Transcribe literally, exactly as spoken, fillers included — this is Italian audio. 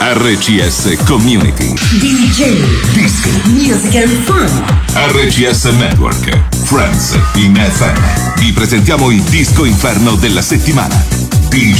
R C S Community. D J, Disco, Music and Fun. R C S Network, Friends in F M. Vi presentiamo il disco inferno della settimana. D